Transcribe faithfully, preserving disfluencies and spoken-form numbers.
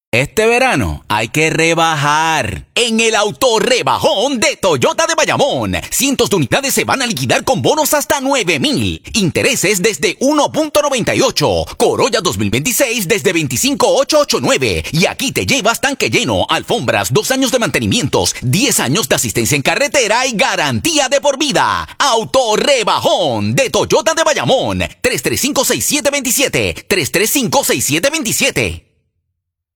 Este verano hay que rebajar. En el auto rebajón de Toyota de Bayamón. Cientos de unidades se van a liquidar con bonos hasta nueve mil. Intereses desde uno punto noventa y ocho. Corolla dos mil veintiséis desde veinticinco mil ochocientos ochenta y nueve. Y aquí te llevas tanque lleno, alfombras, dos años de mantenimientos, diez años de asistencia en carretera y garantía de por vida. Auto rebajón de Toyota de Bayamón. tres tres cinco, seis siete dos siete. tres tres cinco, seis siete dos siete.